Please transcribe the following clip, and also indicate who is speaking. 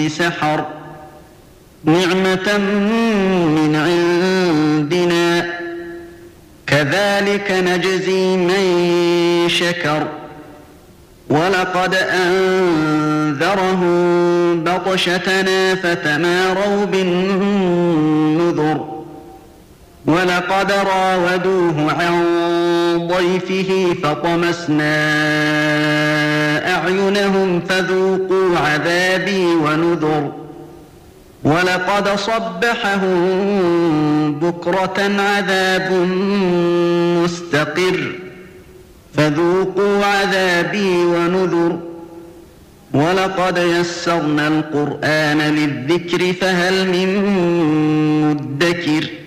Speaker 1: سحر نعمة من عندنا كذلك نجزي من شكر ولقد أنذرهم بطشتنا فتماروا بالنذر ولقد راودوه عن ضيفه فطمسنا أعينهم فذوقوا عذابي ونذر ولقد صبحهم بكرة عذاب مستقر فذوقوا عذابي ونذر ولقد يسرنا القرآن للذكر فهل من مدكر